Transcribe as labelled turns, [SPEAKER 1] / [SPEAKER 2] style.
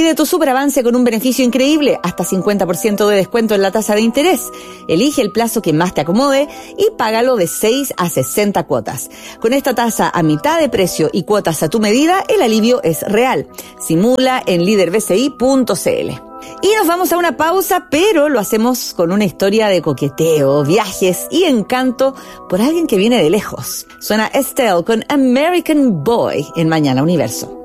[SPEAKER 1] Pide tu superavance con un beneficio increíble, hasta 50% de descuento en la tasa de interés. Elige el plazo que más te acomode y págalo de 6 a 60 cuotas. Con esta tasa a mitad de precio y cuotas a tu medida, el alivio es real. Simula en liderbci.cl. Y nos vamos a una pausa, pero lo hacemos con una historia de coqueteo, viajes y encanto por alguien que viene de lejos. Suena Estelle con American Boy en Mañana Universo.